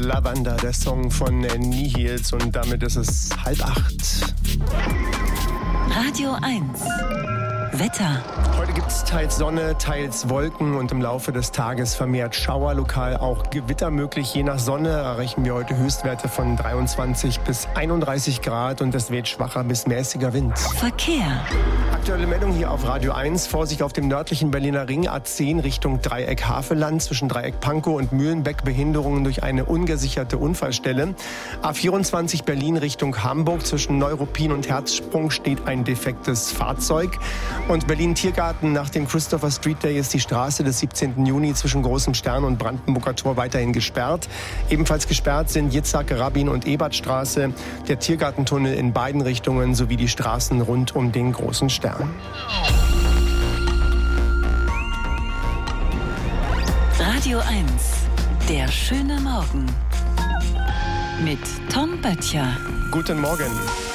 Lavanda, der Song von Nihils, und damit ist es 7:30. Radio 1 Wetter. Heute gibt es teils Sonne, teils Wolken und im Laufe des Tages vermehrt Schauer, lokal auch Gewitter möglich. Je nach Sonne erreichen wir heute Höchstwerte von 23 bis 31 Grad und es weht schwacher bis mäßiger Wind. Verkehr. Aktuelle Meldung hier auf Radio 1. Vorsicht auf dem nördlichen Berliner Ring A10 Richtung Dreieck Havelland. Zwischen Dreieck Pankow und Mühlenbeck Behinderungen durch eine ungesicherte Unfallstelle. A24 Berlin Richtung Hamburg. Zwischen Neuruppin und Herzsprung steht ein defektes Fahrzeug. Und Berlin-Tiergarten, nach dem Christopher Street Day ist die Straße des 17. Juni zwischen Großem Stern und Brandenburger Tor weiterhin gesperrt. Ebenfalls gesperrt sind Jitzhak, Rabin und Ebertstraße, der Tiergartentunnel in beiden Richtungen sowie die Straßen rund um den Großen Stern. Radio 1, der schöne Morgen mit Tom Böttcher. Guten Morgen.